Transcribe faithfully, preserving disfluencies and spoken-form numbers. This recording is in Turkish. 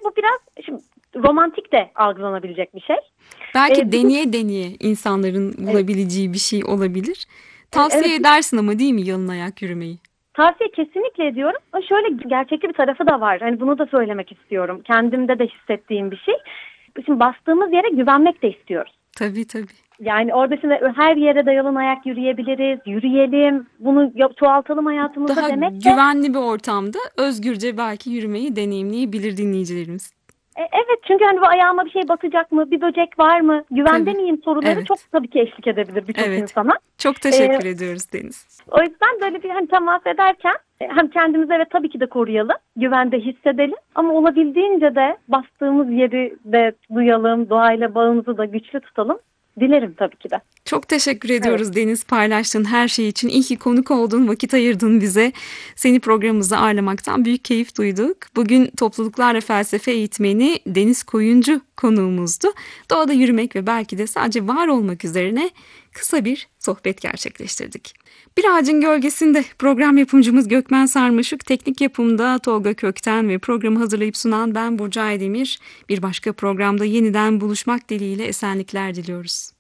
bu biraz şimdi, romantik de algılanabilecek bir şey. Belki Ee, deneye deneye insanların evet, bulabileceği bir şey olabilir. evet, Tavsiye edersin ama değil mi yalın ayak yürümeyi? tavsiye kesinlikle ediyorum. Ama şöyle gerçekçi bir tarafı da var. Hani bunu da söylemek istiyorum. Kendimde de hissettiğim bir şey. Şimdi bastığımız yere güvenmek de istiyoruz. Tabii tabii. Yani orada şimdi her yere de yalın ayak yürüyebiliriz, yürüyelim, bunu çoğaltalım hayatımızda Daha demek de güvenli bir ortamda özgürce belki yürümeyi deneyimleyebilir dinleyicilerimiz. e, evet, çünkü hani bu ayağıma bir şey batacak mı, bir böcek var mı, güvende Tabii. miyim soruları Evet. çok tabii ki eşlik edebilir birçok Evet. insana. Çok E, teşekkür ediyoruz Deniz. O yüzden böyle bir hani temas ederken e, hem kendimizi evet tabii ki de koruyalım, güvende hissedelim ama olabildiğince de bastığımız yeri de duyalım, doğayla bağımızı da güçlü tutalım. Dilerim tabii ki de. Çok teşekkür Evet. ediyoruz Deniz, paylaştığın her şey için. İyi ki konuk oldun, vakit ayırdın bize. Seni programımıza ağırlamaktan büyük keyif duyduk. Bugün topluluklarla felsefe eğitmeni Deniz Koyuncu konuğumuzdu. Doğada yürümek ve belki de sadece var olmak üzerine kısa bir sohbet gerçekleştirdik. Bir Ağacın Gölgesinde program yapımcımız Gökmen Sarmaşık, teknik yapımda Tolga Kökten ve programı hazırlayıp sunan ben Burcu Aydemir. Bir başka programda yeniden buluşmak dileğiyle esenlikler diliyoruz.